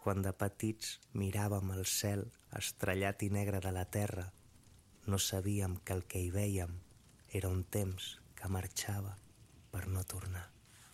quan de petits miràvem el cel estrellat i negre de la terra, no sabíem que el que hi vèiem era un temps que marxava per no tornar.